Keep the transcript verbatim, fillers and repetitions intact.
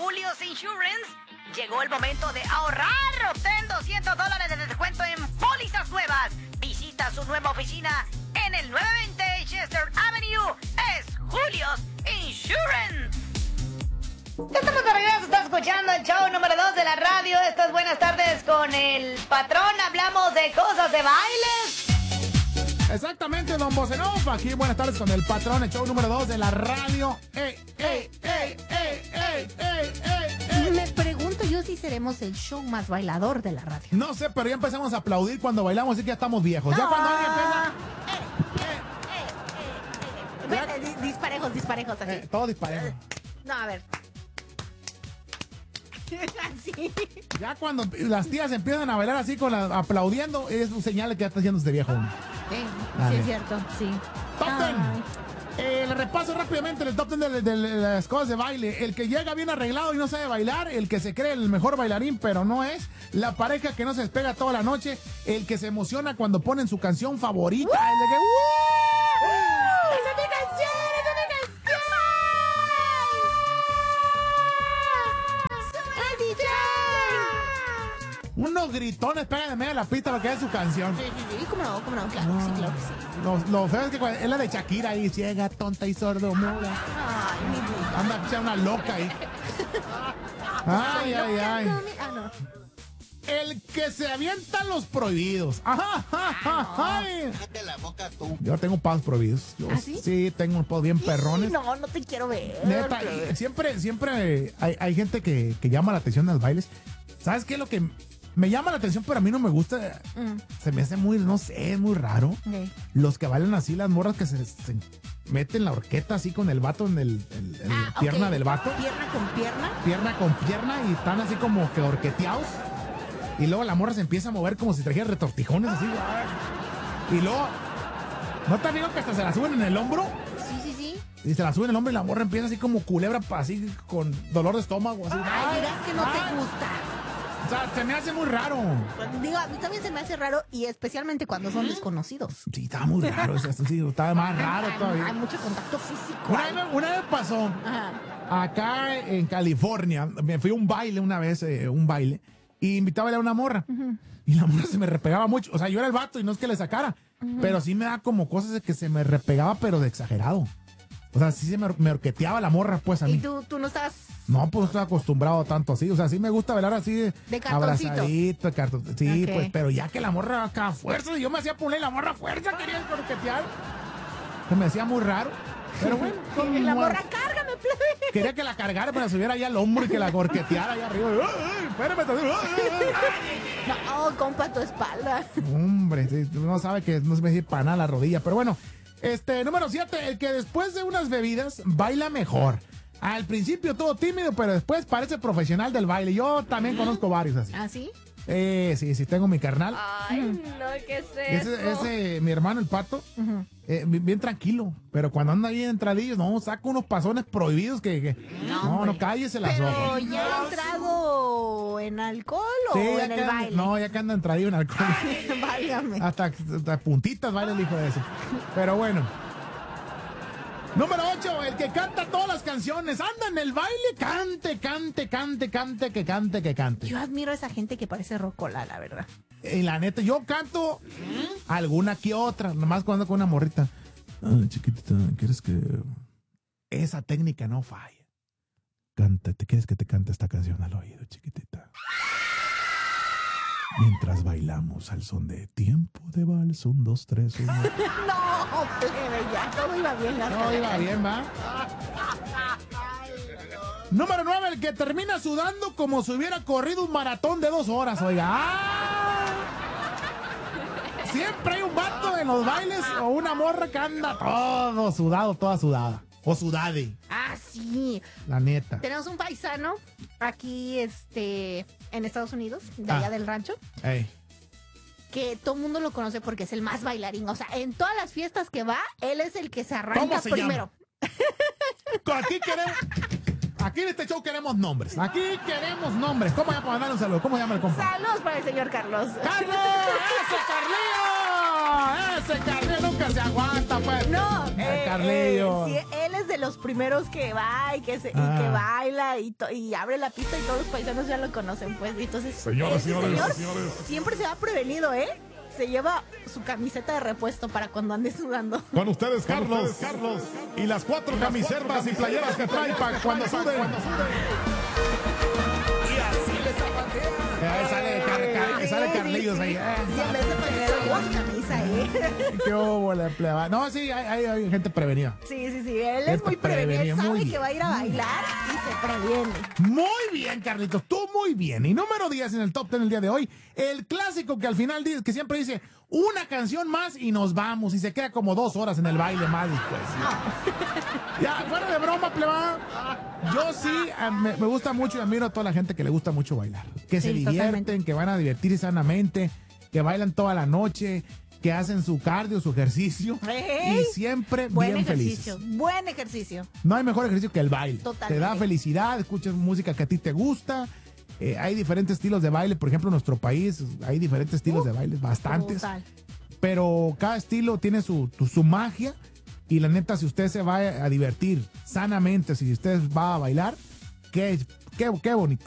Julio's Insurance. Llegó el momento de ahorrar. Obtén doscientos dólares de descuento en pólizas nuevas. Visita su nueva oficina en el nueve veinte Chester Avenue. Es Julio's Insurance. Ya estamos de regreso, estás escuchando el show número dos de la radio. Estas buenas tardes con el patrón. Hablamos de cosas de bailes. Exactamente, don Bocenov. Aquí buenas tardes con el patrón, el show número dos de la radio. ¡Ey, ey, ey, ey, ey, ey, ey, ey! Me pregunto yo si seremos el show más bailador de la radio. No sé, pero ya empezamos a aplaudir cuando bailamos, así que ya estamos viejos. Ya No. cuando alguien empieza... Eh, eh, eh, eh. Bueno, disparejos, disparejos, así. Eh, todo disparejo. No, a ver. Así. Ya cuando las tías empiezan a bailar así, con la, aplaudiendo, es un señal de que ya está haciendo usted viejo. Sí, Dale. sí es cierto, sí. Top Ay. ten. Eh, le repaso rápidamente el top ten de, de- de las cosas de baile. El que llega bien arreglado y no sabe bailar, el que se cree el mejor bailarín pero no es, la pareja que no se despega toda la noche, el que se emociona cuando ponen su canción favorita, el de que ¡uh! ¡Esa es mi canción! ¡Esa es mi canción! ¡El D J! unos gritones pegan en medio de la pista porque es su canción. Sí, sí, sí, cómo no, cómo no, claro, sí, claro que sí. Lo, lo feo es que cuando- es la de Shakira ahí, ciega, tonta y sordo, muda. Ay, mi vida. Anda, sea una loca ahí. Ay, ay, ay. Ah, no. El que se avienta los prohibidos. Ajá, ajá, ajá. Ay. Cállate la boca tú. Yo tengo pasos prohibidos. Yo, ¿Ah, sí? Sí, tengo unos pasos bien perrones. No, no te quiero ver. Neta, y siempre, siempre hay, hay gente que, que llama la atención en los bailes. ¿Sabes qué es lo que me llama la atención, pero a mí no me gusta? Mm. Se me hace muy, no sé, es muy raro. Ok. Los que bailan así, las morras que se, se meten la horqueta así con el vato en el, el- el- Ah, la ok. pierna del vato. Pierna con pierna. Pierna con pierna y están así como que horqueteados. Y luego la morra se empieza a mover como si trajera retortijones así. Y luego, ¿no te digo que hasta se la suben en el hombro? Sí, sí, sí. Y se la suben en el hombro y la morra empieza así como culebra, así con dolor de estómago. Así. Ay, dirás que no Ay. te gusta. O sea, se me hace muy raro. Digo, a mí también se me hace raro y especialmente cuando son desconocidos. Sí, estaba muy raro. Eso, sí, estaba más raro Hay todavía. mucho contacto físico. Una vez, una vez pasó Ajá. acá en California. Me fui a un baile una vez, eh, un baile, y invitaba a bailar a una morra. Y la morra se me repegaba mucho. O sea, yo era el vato y no es que le sacara. Pero sí me da como cosas de que se me repegaba, pero de exagerado. O sea, sí se me, me horqueteaba la morra, pues, a mí. Y tú, tú no estabas... No, pues no estoy acostumbrado tanto así. O sea, sí me gusta bailar así de, De cartoncito. abrazadito, carton- sí, Ok. pues, pero ya que la morra acá a fuerza, yo me hacía poner la morra a fuerza, quería horquetear. Se me hacía muy raro. Pero bueno, Y la como- morra, cárgame, plebe. quería que la cargara, me la subiera ahí al hombro y que la gorqueteara allá arriba. ¡Ay, ay, espérame! tantito! ¡Ay, ay, No, compa, tu espalda. ay! Hombre, sí, tú no sabe que no se me dice para nada la rodilla. Pero bueno, este, número siete, el que después de unas bebidas baila mejor. Al principio todo tímido, pero después parece profesional del baile. Yo también conozco varios así. ¿Ah, sí? Eh, sí, sí, tengo mi carnal. Ay, no, ¿qué es eso? Ese, ese, mi hermano, el Pato, eh, bien, bien tranquilo. Pero cuando anda bien entradillo, no, saca unos pasones prohibidos que, que- no, no, hombre. cállese las Pero ojos. ya ha entrado en alcohol o Sí, ya en que el anda- baile. no, ya que anda entradillo en alcohol. Válgame. hasta, hasta puntitas baila el hijo de ese. Pero bueno. Número ocho, el que canta todas las canciones. Anda en el baile, cante, cante, cante, cante, que cante, que cante. Yo admiro a esa gente que parece rocola, la verdad. Y la neta, yo canto alguna que otra, nomás cuando ando con una morrita. Ah, chiquitita, ¿quieres que esa técnica no falle? Cántate, ¿quieres que te cante esta canción al oído, chiquitita? Mientras bailamos al son de tiempo de vals, un, dos, tres, uno. No, plebe, ya todo iba bien. hasta No la- iba bien, ¿va? Número nueve, el que termina sudando como si hubiera corrido un maratón de dos horas, oiga. ¡Ah! Siempre hay un vato en los bailes o una morra que anda todo sudado, toda sudada. O sudade, Ah, sí. la neta. Tenemos un paisano aquí, este, en Estados Unidos, de allá Ah. del rancho, Ey. que todo el mundo lo conoce porque es el más bailarín. O sea, en todas las fiestas que va, él es el que se arranca ¿Cómo se primero. Aquí queremos... Aquí en este show queremos nombres. Aquí queremos nombres. ¿Cómo llama para mandar un saludo? ¿Cómo llama el compa? Saludos para el señor Carlos. ¡Carlos! ¡Ese Carlillo! ¡Ese Carlillo nunca se aguanta, pues! No, El eh, Carlillo. eh, sí, él es de los primeros que va y que, se, Ah. y que baila y, to- y abre la pista y todos los paisanos ya lo conocen, pues. Y entonces, Señoras, ese señores, señor señores. siempre se va prevenido, ¿eh? Se lleva su camiseta de repuesto para cuando ande sudando. Con ustedes, Carlos. Carlos. Y las cuatro camisetas y playeras que trae para cuando suben. Eh, sale, Car- Car- Sí, sale sí, Carlillos sí. ahí. eh. Sí, en vez de primero lleva su camisa, ¿eh? Qué óvole, pleba. No, sí, hay, hay- hay gente prevenida. Sí, sí, sí. Él Es es muy prevenido. prevenido, Él muy sabe bien. que va a ir a bailar y se previene. Muy bien, Carlitos, tú muy bien. Y número diez en el top ten el día de hoy, el clásico que al final dice, que siempre dice una canción más y nos vamos y se queda como dos horas en el baile más después. Ya, fuera de broma, pleba. Yo sí, eh, me, me gusta mucho y admiro a toda la gente que le gusta mucho bailar. Que se Sí, divierten, totalmente. que van a divertirse sanamente, que bailan toda la noche, que hacen su cardio, su ejercicio. ¡Ey! Y siempre Buen bien ejercicio, felices. buen ejercicio. No hay mejor ejercicio que el baile. Totalmente. Te da felicidad, escuchas música que a ti te gusta. Eh, hay diferentes estilos de baile. Por ejemplo, en nuestro país hay diferentes estilos de baile, bastantes. Total. Pero cada estilo tiene su, tu- su magia. Y la neta, si usted se va a divertir sanamente, si usted va a bailar, qué, qué, qué bonito.